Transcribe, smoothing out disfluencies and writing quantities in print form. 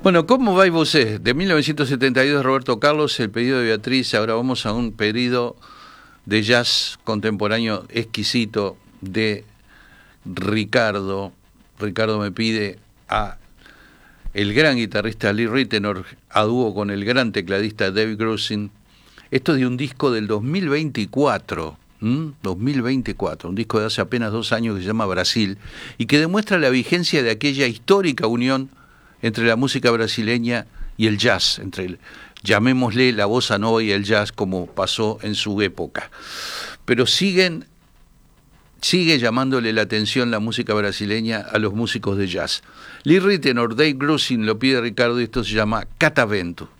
Bueno, ¿cómo va vosé? De 1972 Roberto Carlos, el pedido de Beatriz, ahora vamos a un pedido de jazz contemporáneo exquisito de Ricardo. Ricardo me pide a el gran guitarrista Lee Ritenour a dúo con el gran tecladista David Grusin. Esto es de un disco del 2024, 2024, un disco de hace apenas 2 años que se llama Brasil y que demuestra la vigencia de aquella histórica unión entre la música brasileña y el jazz, llamémosle la bossa nova y el jazz como pasó en su época. Pero sigue llamándole la atención la música brasileña a los músicos de jazz. Lee Ritenour, Dave Grusin lo pide Ricardo y esto se llama Catavento.